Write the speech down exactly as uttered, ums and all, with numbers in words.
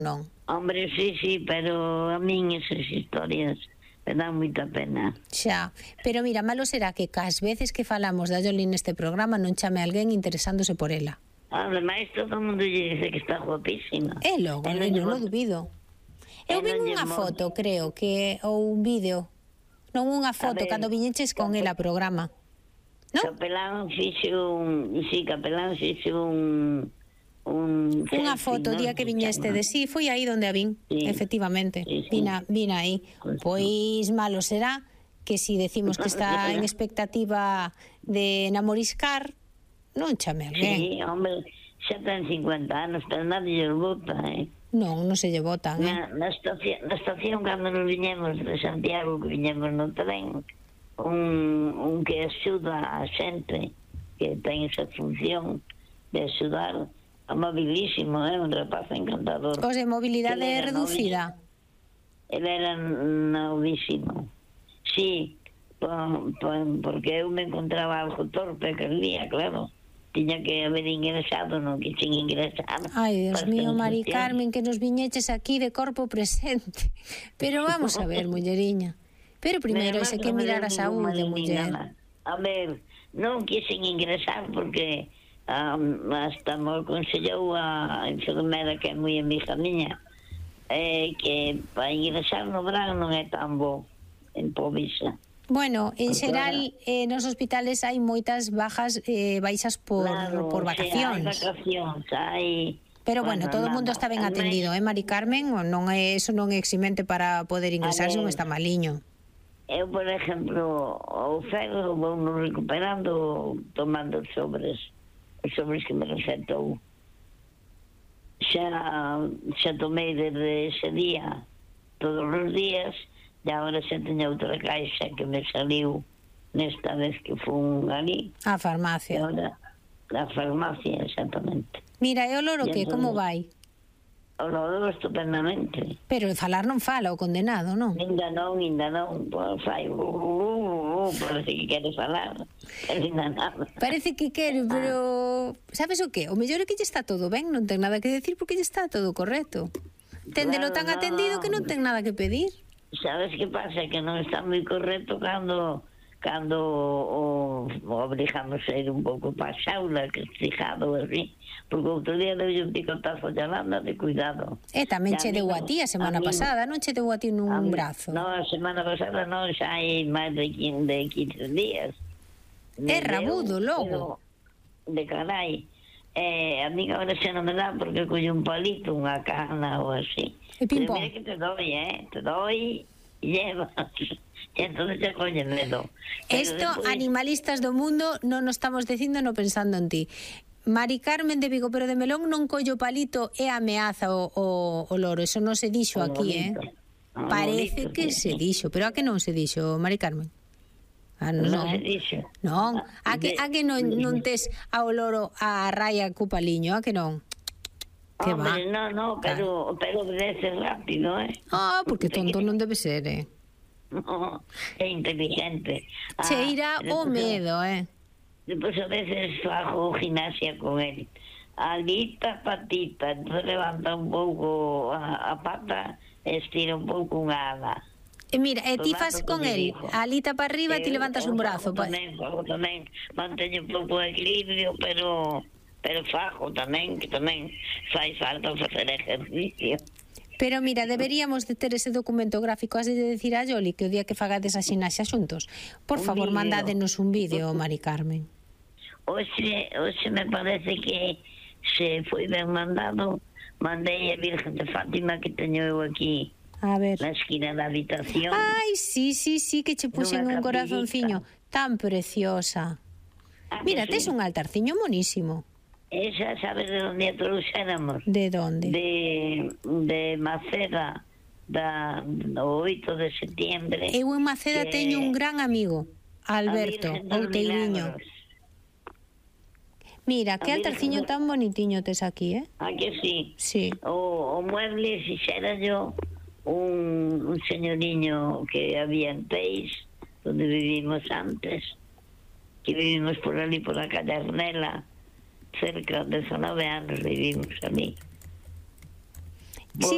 non? Hombre, sí, sí, pero a min esas historias me dan moita pena. Xa, pero mira, malo será que cas veces que falamos da Yoli neste programa non chame alguén interesándose por ela. Ademais, todo o mundo lle dice que está guapísima. É logo, non, non lo dubido. Eu vin unha foto, creo, que ou un vídeo. Non unha foto, cando viñeches con ela programa. ¿No? Capelán fixo un... Sí, Capelán fixo un... un unha foto o día que viñeste de sí, foi aí onde a vin, sí, efectivamente, sí, sí. Vina, vina aí. Pois malo será que si decimos que está en expectativa de namoriscar, non chame alguén. Sí, hombre, xa ten cincuenta anos, pero nadie lle bota, eh? Non, non se lle botan, eh? Na, na, estación, na estación, cando nos viñemos de Santiago, que viñemos no tren, un, un que axuda a xente, que ten esa función de axudar, amabilísimo, é eh? Un rapaz encantador. O de mobilidade reducida. Ele era novísimo. Sí, por, por, porque eu me encontraba algo torpe aquel día, claro. Tiña que haber ingresado, non que sin ingresar. Ai, Dios mío, Mari Carmen, que nos viñeches aquí de corpo presente. Pero vamos a ver, mulleriña. Pero primeiro hai que mirar a saúde, muller. A ver, non quixen ingresar porque um, hasta me aconsellou a enfermera que é moi amiga miña, eh, que para ingresar no verán non é tan bo en Povisa. Bueno, en xeral, eh, nos hospitales hai moitas bajas, eh, baixas por, claro, por vacacións. Hai vacacións, hai... Pero bueno, todo o mundo está ben atendido, eh, Mari Carmen? Non é, eso non é eximente para poder ingresar se non está maliño. Eu, por exemplo, o ferro vou no recuperando tomando sobres, os sobres que me recetou. Xa, xa tomei desde ese día, todos os días, e agora xa teño outra caixa que me saliu nesta vez que fun ali. A farmacia. E agora, a farmacia, exactamente. Mira, e o loro que, como vai? O loro estupendamente. Pero falar non fala o condenado, non? Ainda non, ainda non, pues, fai, uh, uh, uh, parece que quere falar, pero ainda nada. Parece que quere, pero sabes o que? O mellor é que lle está todo ben, non ten nada que decir porque lle está todo correcto. Téndelo Claro, tan no. atendido que non ten nada que pedir. Sabes que pasa? Que non está moi correcto cando cando o, o obrigamos a ir un pouco para a xaula, que fijado así, porque outro día deu un picotazo de Yolanda, de cuidado. E tamén che deu a ti a semana a pasada, non che deu a ti nun a mí, brazo? Non, a semana pasada non, xa hai máis de quince días. É rabudo, logo. De carai. Eh, a mí agora xa non me dá porque colle un palito, unha cana ou así. E pim-pom. Mira que te doi, eh? Te doi e llevas. E entón te colle medo. Esto, después... animalistas do mundo, non nos estamos dicindo no pensando en ti. Mari Carmen de Vigo, pero de Melón non collo palito e ameaza o, o, o loro. Eso non se dixo aquí, eh? Parece que se dixo, pero a que non se dixo, Mari Carmen? Ah, non, non se dixo. Non, a que, a que non, non tes ao loro a raya cu paliño, a que non? Que va? Hombre, non, non, pero, pero obedece rápido, eh? Ah, porque tonto non debe ser, eh? No, é inteligente. Cheira ah, o medo, eh? Depois a veces fago gimnasia con él. Alita, patita, entonces levanta un pouco a, a pata e estira un pouco unha ala. E mira, e ti fas con el, alita para arriba e ti levantas un brazo. Tamén, fago tamén, manteño un pouco de equilibrio, pero pero fago tamén, que tamén fai falta facer ejercicio. Pero mira, deberíamos de ter ese documento gráfico, has de decir a Yoli que o día que fagades a xinaxa xuntos, por favor, mandádenos un vídeo, Mari Carmen. Oxe, oxe me parece que se foi ben mandado, mandei a Virgen de Fátima que teño eu aquí. A ver. Na esquina da habitación. Ai, sí, sí, sí, que che puxen un corazonciño tan preciosa. Ah, mira, tes sí. Un altarciño monísimo. Esa, sabes de onde a trouxéramos? De onde? De, de Maceda, da, do oito de setiembre. Eu en Maceda que... teño un gran amigo, Alberto Outeiriño. Mira, que altarciño tan bonitiño tes aquí, eh? Ah, que sí? Sí. O, o mueble fixera yo un, un señoriño que había en Teis, donde vivimos antes, que vivimos por ali, por la calle Arnela, cerca de dezanove anos vivimos ali.